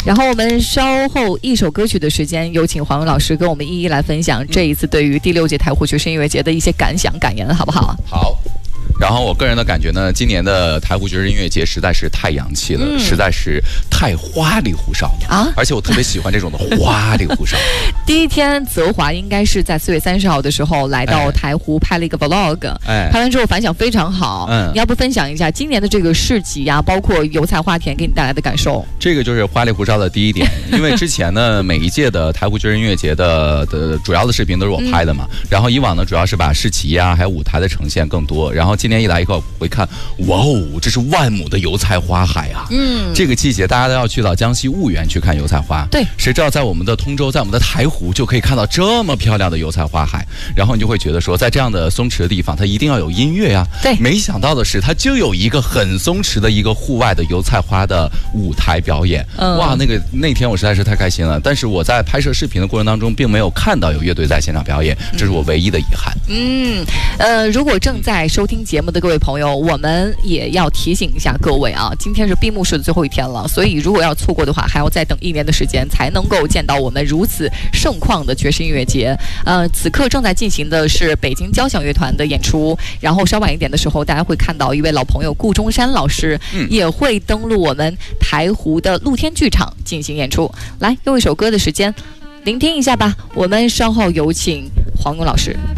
然后我们稍后一首歌曲的时间，有请黄勇老师跟我们一一来分享这一次对于第6届台湖爵士音乐节的一些感想感言，好不好？ 好。然后我个人的感觉呢，今年的台湖爵士音乐节实在是太洋气了，实在是太花里胡哨了啊！而且我特别喜欢这种的花里胡哨。 第一天，泽华应该是在4月30号的时候来到台湖拍了一个 vlog，拍完之后反响非常好。你要不分享一下今年的这个市集呀，包括油菜花田给你带来的感受？ 这个就是花里胡哨的第一点，因为之前呢，每一届的台湖爵士音乐节的主要的视频都是我拍的嘛。然后以往呢，主要是把市集呀还有舞台的呈现更多。然后今年一来以后，我一看，哇哦，这是万亩的油菜花海啊！这个季节大家都要去到江西婺源去看油菜花。对，谁知道在我们的通州，在我们的台湖就可以看到这么漂亮的油菜花海。然后你就会觉得说，在这样的松弛的地方，它一定要有音乐呀。对，没想到的是，它就有一个很松弛的一个户外的油菜花的舞台表演。哇，那天我实在是太开心了。但是我在拍摄视频的过程当中，并没有看到有乐队在现场表演，这是我唯一的遗憾。 如果正在收听节目的各位朋友，我们也要提醒一下各位啊，今天是闭幕式的最后一天了，所以如果要错过的话，还要再等1年的时间才能够见到我们如此盛况的爵士音乐节。此刻正在进行的是北京交响乐团的演出，然后稍晚一点的时候，大家会看到一位老朋友顾中山老师也会登陆我们台湖的露天剧场进行演出。来，用一首歌的时间聆听一下吧，我们稍后有请黄勇老师。